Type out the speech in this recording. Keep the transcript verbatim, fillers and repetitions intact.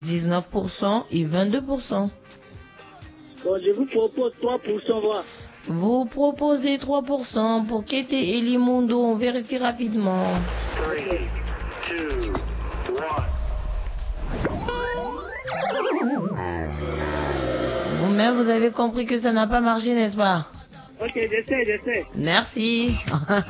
dix-neuf pour cent et vingt-deux pour cent. Bon, je vous propose trois pour cent, voilà. Vous proposez trois pour cent pour Kété et Elimundo. On vérifie rapidement. Okay. Vous-même, vous avez compris que ça n'a pas marché, n'est-ce pas? Ok, j'essaie, j'essaie. Merci.